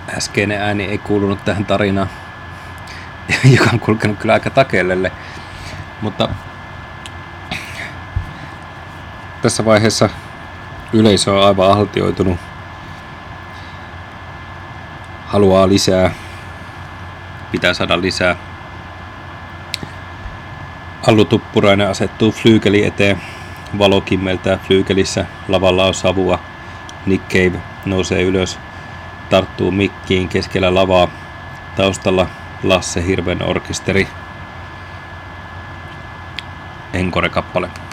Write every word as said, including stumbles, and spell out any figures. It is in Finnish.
äskeinen ääni ei kuulunut tähän tarinaan, joka on kulkenut kyllä aika takellelle. Mutta tässä vaiheessa yleisö on aivan ahtioitunut. Haluaa lisää. Pitää saada lisää. Allu Tuppurainen asettuu flyykeli eteen. Valo kimmeltää flyykelissä. Lavalla on savua. Nick Cave nousee ylös. Tarttuu mikkiin keskellä lavaa. Taustalla Lasse Hirven orkesteri. Encore-kappale.